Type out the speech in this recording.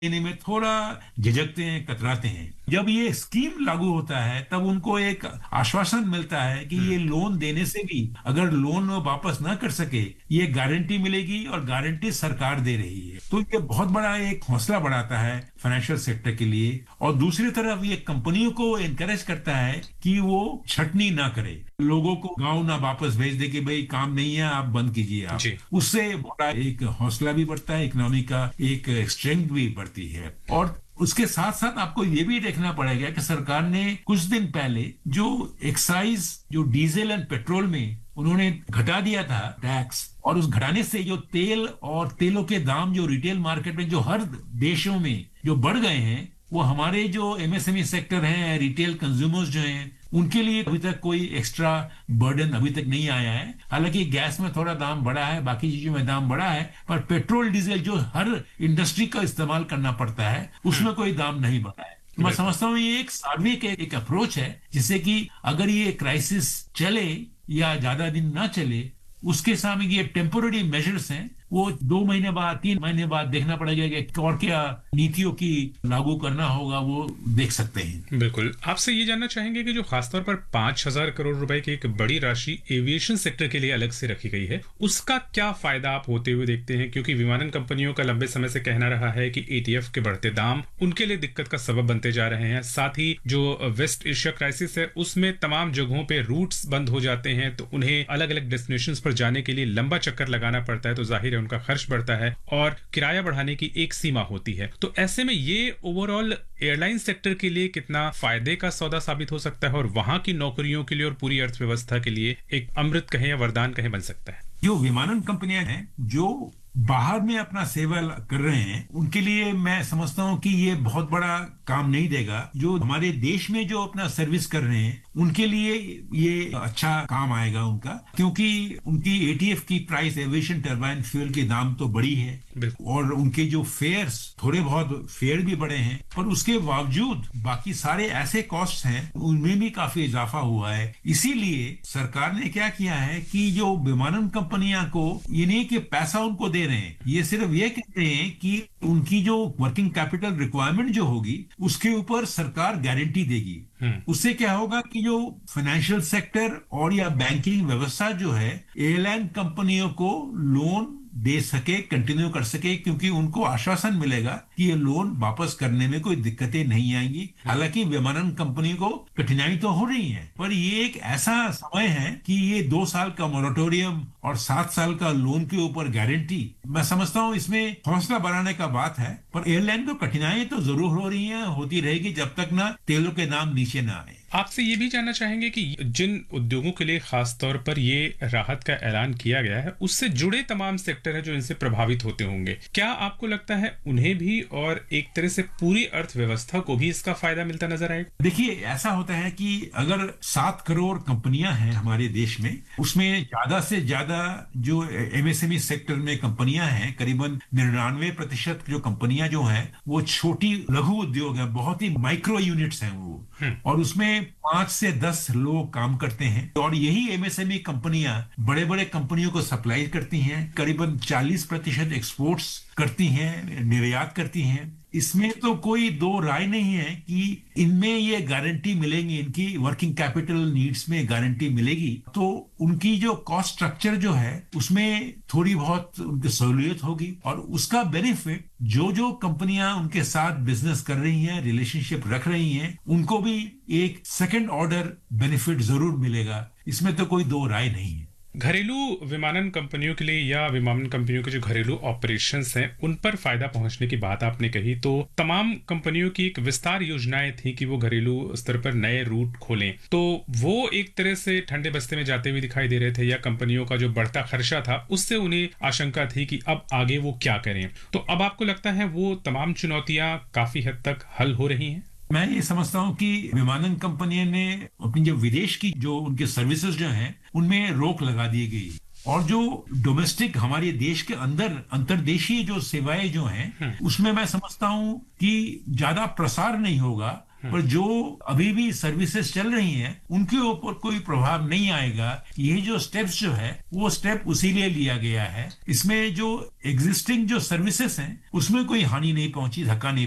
देने में थोड़ा झिझकते हैं, कतराते हैं। जब ये स्कीम लागू होता है तब उनको एक आश्वासन मिलता है कि ये लोन देने से भी अगर लोन वो वापस ना कर सके, ये गारंटी मिलेगी और गारंटी सरकार दे रही है। तो ये बहुत बड़ा एक हौसला बढ़ाता है फाइनेंशियल सेक्टर के लिए। और दूसरी तरफ ये कंपनियों को एनकरेज करता है कि वो छटनी ना करे, लोगों को गांव ना वापस भेज दे कि भाई काम नहीं है, आप बंद कीजिए आप। जी। उससे बड़ा एक हौसला भी बढ़ता है, इकोनॉमी का एक स्ट्रेंथ भी बढ़ती है। और उसके साथ साथ आपको ये भी देखना पड़ेगा कि सरकार ने कुछ दिन पहले जो एक्साइज, जो डीजल एंड पेट्रोल में उन्होंने घटा दिया था टैक्स, और उस घटाने से जो तेल और तेलों के दाम जो रिटेल मार्केट में जो हर देशों में जो बढ़ गए हैं, वो हमारे जो एमएसएमई सेक्टर हैं, रिटेल कंज्यूमर्स जो हैं, उनके लिए अभी तक कोई एक्स्ट्रा बर्डन अभी तक नहीं आया है। हालांकि गैस में थोड़ा दाम बढ़ा है, बाकी चीजों में दाम बढ़ा है, पर पेट्रोल डीजल जो हर इंडस्ट्री का इस्तेमाल करना पड़ता है उसमें कोई दाम नहीं बढ़ा है। मैं समझता हूँ ये एक सार्वत्रिक एक अप्रोच है, जिससे कि अगर ये क्राइसिस चले या ज्यादा दिन ना चले, उसके सामने ये टेम्पोररी मेजर्स हैं, वो 2 महीने बाद 3 महीने बाद देखना पड़ेगा कि और क्या नीतियों की लागू करना होगा, वो देख सकते हैं। बिल्कुल। आपसे ये जानना चाहेंगे कि जो खासतौर पर 5,000 करोड़ रुपए की एक बड़ी राशि एविएशन सेक्टर के लिए अलग से रखी गई है, उसका क्या फायदा आप होते हुए देखते हैं? क्योंकि विमानन कंपनियों का लंबे समय से कहना रहा है कि एटीएफ के बढ़ते दाम उनके लिए दिक्कत का सबब बनते जा रहे हैं। साथ ही जो वेस्ट एशिया क्राइसिस है उसमें तमाम जगहों पे रूट्स बंद हो जाते हैं, तो उन्हें अलग अलग डेस्टिनेशंस पर जाने के लिए लंबा चक्कर लगाना पड़ता है, तो जाहिर है उनका खर्च बढ़ता है और किराया बढ़ाने की एक सीमा होती है। तो ऐसे में ये ओवरऑल एयरलाइन सेक्टर के लिए कितना फायदे का सौदा साबित हो सकता है और वहां की नौकरियों के लिए और पूरी अर्थव्यवस्था के लिए एक अमृत कहें या वरदान कहें बन सकता है? जो विमानन कंपनियां हैं जो बाहर में अपना सेवा कर रहे हैं, उनके लिए मैं समझता हूं कि ये बहुत बड़ा काम नहीं देगा। जो हमारे देश में जो अपना सर्विस कर रहे हैं उनके लिए ये अच्छा काम आएगा उनका, क्योंकि उनकी एटीएफ की प्राइस, एविएशन टरबाइन फ्यूल के दाम तो बड़ी है और उनके जो फेयर्स, थोड़े बहुत फेयर भी बढ़े हैं, पर उसके बावजूद बाकी सारे ऐसे कॉस्ट हैं उनमें भी काफी इजाफा हुआ है। इसीलिए सरकार ने क्या किया है कि जो विमानन कंपनियां को ये नहीं कि पैसा उनको दे रहे हैं, ये सिर्फ ये कहते हैं कि उनकी जो वर्किंग कैपिटल रिक्वायरमेंट जो होगी उसके ऊपर सरकार गारंटी देगी। उससे क्या होगा कि जो फाइनेंशियल सेक्टर और या बैंकिंग व्यवस्था जो है एयरलाइन कंपनियों को लोन दे सके, कंटिन्यू कर सके, क्योंकि उनको आश्वासन मिलेगा कि ये लोन वापस करने में कोई दिक्कतें नहीं आएंगी। हालांकि विमानन कंपनी को कठिनाई तो हो रही है, पर ये एक ऐसा समय है कि ये 2 साल का मोरेटोरियम और 7 साल का लोन के ऊपर गारंटी, मैं समझता हूँ इसमें हौसला बढ़ाने का बात है। पर एयरलाइन को कठिनाई तो जरूर हो रही है, होती रहेगी जब तक ना तेलों के दाम नीचे ना आए। आपसे ये भी जानना चाहेंगे कि जिन उद्योगों के लिए खास तौर पर ये राहत का ऐलान किया गया है, उससे जुड़े तमाम सेक्टर हैं जो इनसे प्रभावित होते होंगे, क्या आपको लगता है उन्हें भी और एक तरह से पूरी अर्थव्यवस्था को भी इसका फायदा मिलता नजर आएगा? देखिए, ऐसा होता है कि अगर 7 करोड़ कंपनियां हैं हमारे देश में, उसमें ज्यादा से ज्यादा जो एमएसएमई सेक्टर में कंपनियां हैं, करीबन 99% जो कंपनियां जो हैं वो छोटी लघु उद्योग है, बहुत ही माइक्रो यूनिट्स हैं वो, और उसमें 5 से 10 लोग काम करते हैं। और यही एमएसएमई कंपनियां बड़े बड़े कंपनियों को सप्लाई करती हैं, करीबन 40% एक्सपोर्ट्स करती हैं, निर्यात करती हैं। इसमें तो कोई दो राय नहीं है कि इनमें ये गारंटी मिलेंगी, इनकी वर्किंग कैपिटल नीड्स में गारंटी मिलेगी, तो उनकी जो कॉस्ट स्ट्रक्चर जो है उसमें थोड़ी बहुत उनकी सहूलियत होगी, और उसका बेनिफिट जो जो कंपनियां उनके साथ बिजनेस कर रही हैं, रिलेशनशिप रख रही हैं, उनको भी एक सेकंड ऑर्डर बेनिफिट जरूर मिलेगा। इसमें तो कोई दो राय नहीं है। घरेलू विमानन कंपनियों के लिए या विमानन कंपनियों के जो घरेलू ऑपरेशंस हैं उन पर फायदा पहुंचने की बात आपने कही, तो तमाम कंपनियों की एक विस्तार योजनाएं थी कि वो घरेलू स्तर पर नए रूट खोलें, तो वो एक तरह से ठंडे बस्ते में जाते हुए दिखाई दे रहे थे, या कंपनियों का जो बढ़ता खर्चा था उससे उन्हें आशंका थी कि अब आगे वो क्या करें। तो अब आपको लगता है वो तमाम चुनौतियां काफी हद तक हल हो रही हैं? मैं ये समझता हूँ कि विमानन कंपनियों ने अपनी जो विदेश की जो उनके सर्विसेज जो हैं उनमें रोक लगा दी गई, और जो डोमेस्टिक हमारे देश के अंदर अंतर्देशीय जो सेवाएं जो हैं उसमें मैं समझता हूँ कि ज्यादा प्रसार नहीं होगा। पर जो अभी भी सर्विसेज चल रही हैं उनके ऊपर कोई प्रभाव नहीं आएगा। ये जो स्टेप्स जो है वो स्टेप उसीलिए लिया गया है। इसमें जो एग्जिस्टिंग जो सर्विसेज हैं उसमें कोई हानि नहीं पहुंची, धक्का नहीं